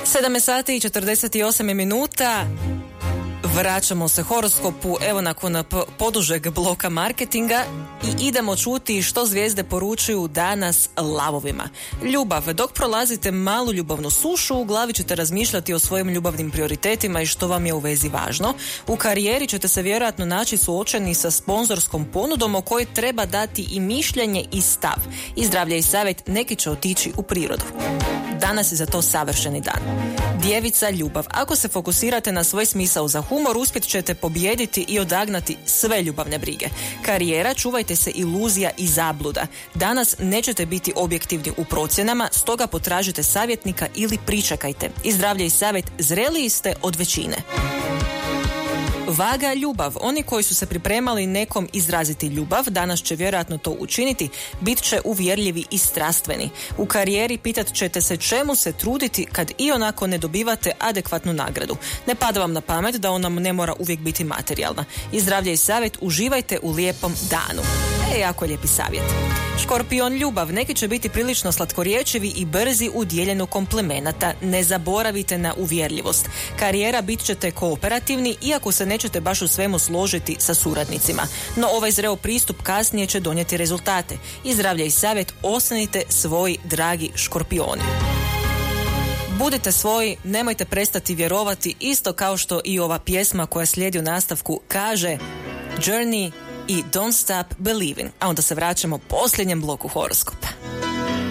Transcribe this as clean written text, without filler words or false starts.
7 sati i 48 minuta. Vraćamo se horoskopu, evo nakon podužeg bloka marketinga i idemo čuti što zvijezde poručuju danas lavovima. Ljubav. Dok prolazite malu ljubavnu sušu, u glavi ćete razmišljati o svojim ljubavnim prioritetima i što vam je u vezi važno. U karijeri ćete se vjerojatno naći suočeni sa sponzorskom ponudom o kojoj treba dati i mišljenje i stav. I zdravlje i savjet, neki će otići u prirodu. Danas je za to savršeni dan. Djevica, ljubav. Ako se fokusirate na svoj smisao za humor, uspjet ćete pobijediti i odagnati sve ljubavne brige. Karijera, čuvajte se iluzija i zabluda. Danas nećete biti objektivni u procjenama, stoga potražite savjetnika ili pričekajte. I zdravlje i savjet, zreliji ste od većine. Vaga, ljubav. Oni koji su se pripremali nekom izraziti ljubav, danas će vjerojatno to učiniti, bit će uvjerljivi i strastveni. U karijeri pitat ćete se čemu se truditi kad ionako ne dobivate adekvatnu nagradu. Ne pada vam na pamet da ona ne mora uvijek biti materijalna. I zdravlje i savjet, uživajte u lijepom danu. Jako lijepi savjet. Škorpion, ljubav. Neki će biti prilično slatkorječivi i brzi u dijeljenju komplimenata. Ne zaboravite na uvjerljivost. Karijera, bit ćete kooperativni, iako se nećete baš u svemu složiti sa suradnicima. No ovaj zreo pristup kasnije će donijeti rezultate. I zdravlje i savjet, ostanite svoji dragi škorpioni. Budite svoji, nemojte prestati vjerovati, isto kao što i ova pjesma koja slijedi u nastavku kaže Journey i Don't Stop Believing. A onda se vraćamo posljednjem bloku horoskopa.